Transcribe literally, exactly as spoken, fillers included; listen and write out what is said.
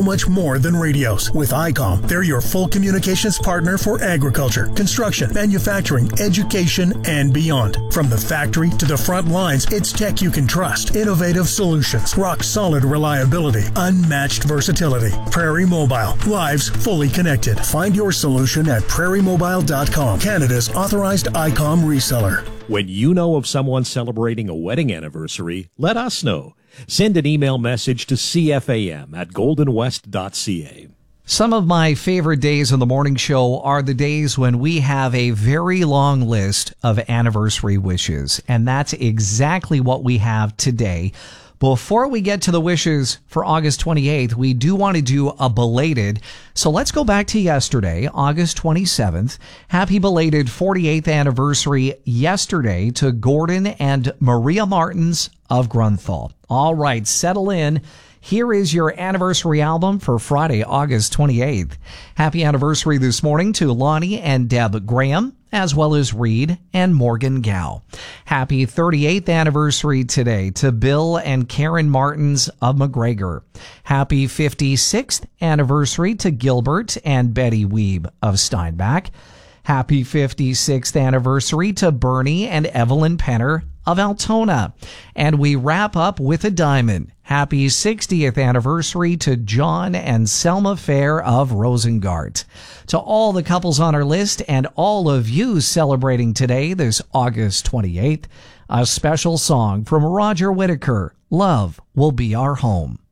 much more than radios. With I COM, they're your full communications partner for agriculture, construction, manufacturing, education, and beyond. From the factory to the front lines, it's tech you can trust. Innovative solutions, rock-solid reliability, unmatched versatility. Prairie Mobile, lives fully connected. Find your solution at prairie mobile dot com, Canada's authorized I COM reseller. When you know of someone celebrating a wedding anniversary, let us know. Send an email message to c f a m at golden west dot c a. Some of my favorite days on the morning show are the days when we have a very long list of anniversary wishes, and that's exactly what we have today. Before we get to the wishes for August twenty-eighth, we do want to do a belated. So let's go back to yesterday, August twenty-seventh. Happy belated forty-eighth anniversary yesterday to Gordon and Maria Martins of Grunthal. All right, settle in. Here is your anniversary album for Friday, August twenty-eighth. Happy anniversary this morning to Lonnie and Deb Graham, as well as Reed and Morgan Gow. Happy thirty-eighth anniversary today to Bill and Karen Martins of McGregor. Happy fifty-sixth anniversary to Gilbert and Betty Weeb of Steinbach. Happy fifty-sixth anniversary to Bernie and Evelyn Penner of Altona. And we wrap up with a diamond. Happy sixtieth anniversary to John and Selma Fair of Rosengart. To all the couples on our list and all of you celebrating today, this August twenty-eighth, a special song from Roger Whittaker, Love Will Be Our Home.